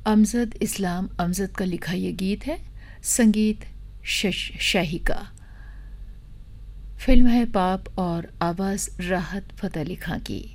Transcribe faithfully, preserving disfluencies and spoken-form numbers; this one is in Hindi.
अमजद इस्लाम अमजद का लिखा ये गीत है। संगीत शाही का। फिल्म है पाप और आवाज़ राहत फ़तेह अली खां की।